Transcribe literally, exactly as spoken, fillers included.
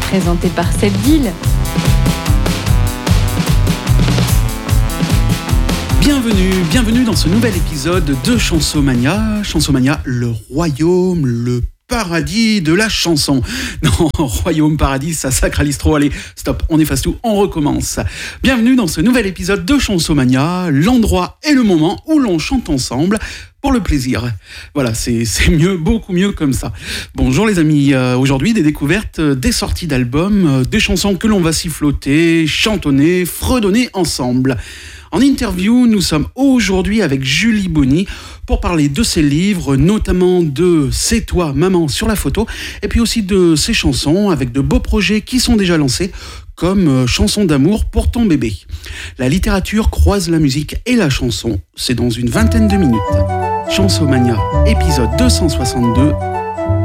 présenté par Sebdil. Bienvenue, bienvenue dans ce nouvel épisode de Chansomania. Chansomania, le royaume, le paradis de la chanson. Non, royaume, paradis, ça sacralise trop. Allez, stop, on efface tout, on recommence. Bienvenue dans ce nouvel épisode de Chansomania, l'endroit et le moment où l'on chante ensemble pour le plaisir. Voilà, c'est, c'est mieux, beaucoup mieux comme ça. Bonjour les amis, euh, aujourd'hui des découvertes, euh, des sorties d'albums, euh, des chansons que l'on va siffloter, chantonner, fredonner ensemble. En interview, nous sommes aujourd'hui avec Julie Bonny pour parler de ses livres, notamment de C'est toi, maman sur la photo, et puis aussi de ses chansons avec de beaux projets qui sont déjà lancés, comme Chanson d'amour pour ton bébé. La littérature croise la musique et la chanson, c'est dans une vingtaine de minutes. Chansomania, épisode deux cent soixante-deux,